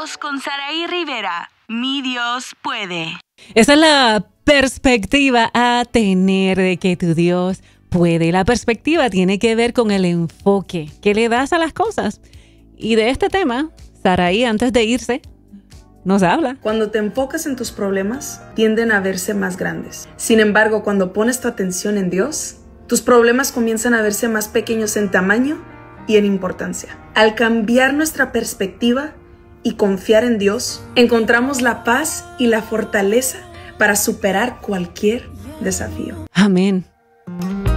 Dios con Saraí Rivera. Mi Dios puede. Esa es la perspectiva a tener de que tu Dios puede. La perspectiva tiene que ver con el enfoque que le das a las cosas. Y de este tema, Saraí, antes de irse, nos habla. Cuando te enfocas en tus problemas, tienden a verse más grandes. Sin embargo, cuando pones tu atención en Dios, tus problemas comienzan a verse más pequeños en tamaño y en importancia. Al cambiar nuestra perspectiva y confiar en Dios, encontramos la paz y la fortaleza para superar cualquier desafío. Amén.